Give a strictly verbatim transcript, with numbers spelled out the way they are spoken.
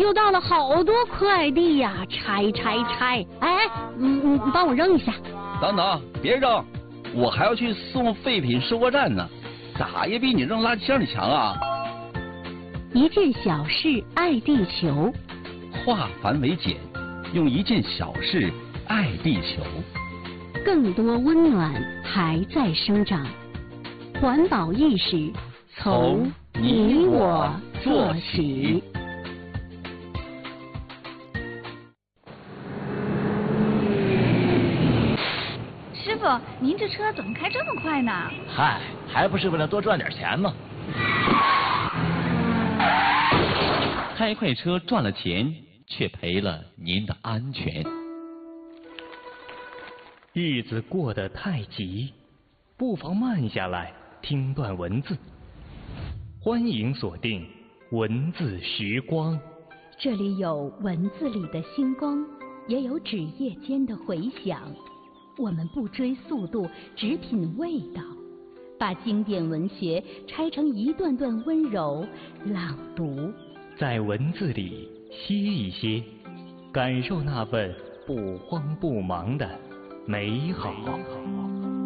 收到了好多快递呀，拆拆拆！哎，嗯嗯，帮我扔一下。 等等，别扔，我还要去送废品收货站呢，咋也比你扔垃圾箱里强啊！ 一件小事爱地球， 化繁为简，用一件小事爱地球。 更多温暖还在生长，环保意识从你我做起。 师傅，您这车怎么开这么快呢？ 嗨，还不是为了多赚点钱吗？ 开快车赚了钱，却赔了您的安全。 日子过得太急，不妨慢下来听段文字。欢迎锁定文字时光， 这里有文字里的星光，也有纸页间的回响。我们不追速度，只品味道，把经典文学拆成一段段温柔朗读， 在文字里歇一歇，感受那份不慌不忙的美好。